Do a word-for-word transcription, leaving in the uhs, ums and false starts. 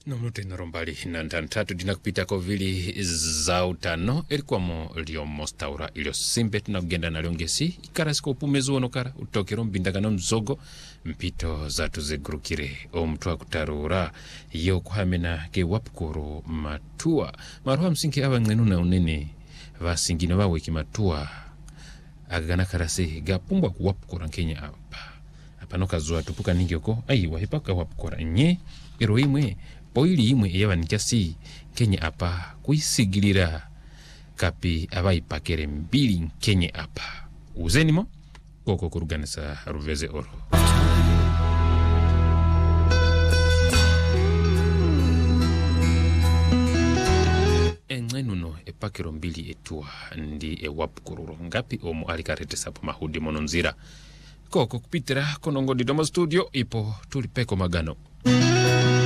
No mnute narombali na ntantatu dina kupita ko vili za utano ilikuwa mo lio mostaura ilio simbe tunagenda na liongesi ikarasiko upumezu onokara utokero mbindagano mzogo mpito zatu zegrukire o mtua kutarura iyo kuhamena ke wapukoro matua maruha msinki awa ngenu na unene vasingine wawe kimatua agana karase gapumbwa kuwapukora Kenya apa apanoka zua tupuka ningioko ayi wahipaka wapukora nye ero imwe poili imwe eyawa nikasi Kenya apa kuisigilira kapi abai pakere mbili Kenya apa uzenimo koko kuruganisa ruveze oro engenuno epakero mbili etua ndi ewapukuru ngapi omu alikarete sapo mahudi mononzira koko kupitira konongo didomo studio ipo tulipeko magano